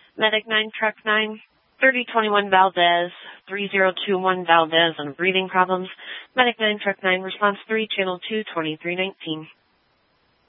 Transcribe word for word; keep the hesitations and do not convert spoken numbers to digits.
Medic nine, Truck nine, thirty twenty-one Valdez, three zero two one Valdez on breathing problems. Medic nine, Truck nine, Response three, Channel two, twenty-three nineteen.